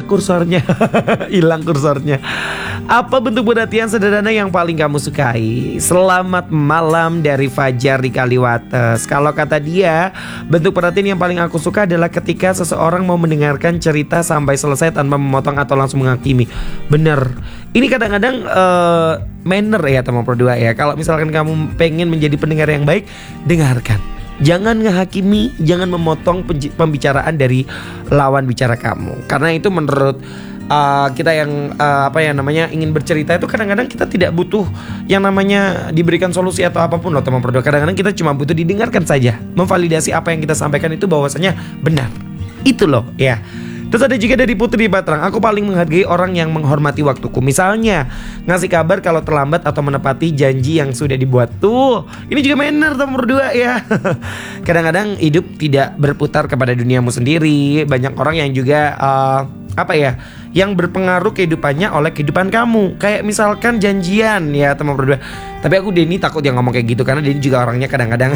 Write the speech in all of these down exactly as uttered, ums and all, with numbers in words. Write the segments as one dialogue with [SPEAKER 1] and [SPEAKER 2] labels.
[SPEAKER 1] kursornya. Hilang kursornya. Apa bentuk perhatian sederhana yang paling kamu sukai? Selamat malam dari Fajar di Kaliwates. Kalau kata dia, bentuk perhatian yang paling aku suka adalah ketika seseorang mau mendengarkan cerita sampai selesai tanpa memotong atau langsung menghakimi. Bener. Ini kadang-kadang uh, manner ya teman berdua ya. Kalau misalkan kamu pengen menjadi pendengar yang baik, dengarkan. Jangan ngehakimi, jangan memotong pembicaraan dari lawan bicara kamu. Karena itu menurut uh, kita yang uh, apa ya namanya ingin bercerita itu kadang-kadang kita tidak butuh yang namanya diberikan solusi atau apapun loh teman berdua. Kadang-kadang kita cuma butuh didengarkan saja, memvalidasi apa yang kita sampaikan itu bahwasanya benar. Itu loh ya. Terus ada juga dari Putri Batrang. Aku paling menghargai orang yang menghormati waktuku. Misalnya ngasih kabar kalau terlambat atau menepati janji yang sudah dibuat. Tuh, ini juga manner teman berdua ya. Kadang-kadang hidup tidak berputar kepada duniamu sendiri. Banyak orang yang juga uh, apa ya, yang berpengaruh kehidupannya oleh kehidupan kamu. Kayak misalkan janjian ya teman berdua. Tapi aku Denny takut yang ngomong kayak gitu, karena Denny juga orangnya kadang-kadang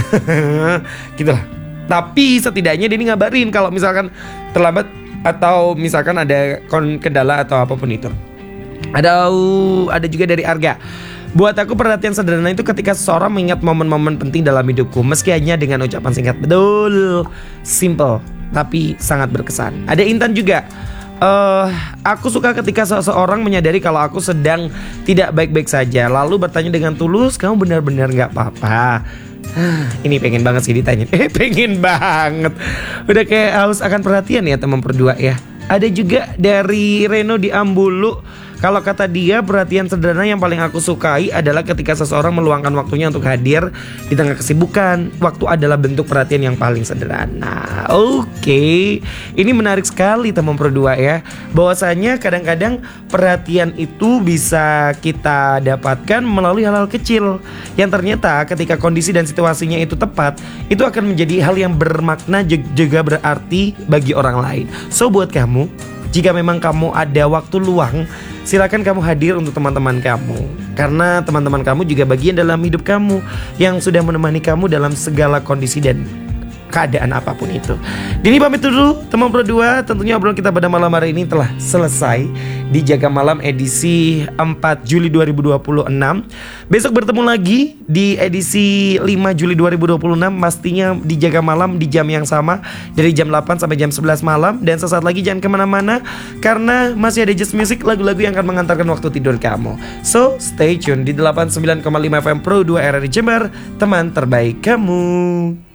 [SPEAKER 1] gitu lah. Tapi setidaknya Denny ngabarin kalau misalkan terlambat atau misalkan ada kendala atau apapun itu. Ada ada juga dari Arga. Buat aku perhatian sederhana itu ketika seseorang mengingat momen-momen penting dalam hidupku, meski hanya dengan ucapan singkat. Betul, simple tapi sangat berkesan. Ada Intan juga. Uh, aku suka ketika seseorang menyadari kalau aku sedang tidak baik-baik saja, lalu bertanya dengan tulus, kamu benar-benar gak apa-apa? Ini pengen banget sih ditanya. Eh pengen banget. Udah kayak haus akan perhatian ya teman berdua ya. Ada juga dari Reno di Ambulu. Kalau kata dia, perhatian sederhana yang paling aku sukai adalah ketika seseorang meluangkan waktunya untuk hadir di tengah kesibukan. Waktu adalah bentuk perhatian yang paling sederhana. Oke, okay. Ini menarik sekali teman berdua ya. Bahwasanya kadang-kadang perhatian itu bisa kita dapatkan melalui hal-hal kecil yang ternyata ketika kondisi dan situasinya itu tepat, itu akan menjadi hal yang bermakna juga berarti bagi orang lain. So buat kamu, jika memang kamu ada waktu luang, silakan kamu hadir untuk teman-teman kamu. Karena teman-teman kamu juga bagian dalam hidup kamu, yang sudah menemani kamu dalam segala kondisi dan keadaan apapun itu. Dini pamit dulu teman berdua. Tentunya obrolan kita pada malam hari ini telah selesai di Jaga Malam edisi empat Juli dua ribu dua puluh enam. Besok bertemu lagi di edisi lima Juli dua ribu dua puluh enam. Pastinya di Jaga Malam di jam yang sama, dari jam delapan sampai jam sebelas malam. Dan sesaat lagi jangan kemana-mana, karena masih ada Just Music, lagu-lagu yang akan mengantarkan waktu tidur kamu. So stay tune di delapan puluh sembilan koma lima F M Pro dua R R I Jember, teman terbaik kamu.